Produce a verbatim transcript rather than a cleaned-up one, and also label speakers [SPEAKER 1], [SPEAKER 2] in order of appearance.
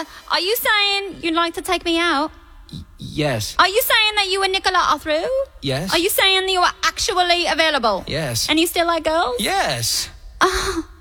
[SPEAKER 1] Uh, are you saying you'd like to take me out?
[SPEAKER 2] Yes.
[SPEAKER 1] Are you saying that you and Nicola are through?
[SPEAKER 2] Yes.
[SPEAKER 1] Are you saying that you are actually available?
[SPEAKER 2] Yes.
[SPEAKER 1] And you still like girls?
[SPEAKER 2] Yes.
[SPEAKER 1] Oh,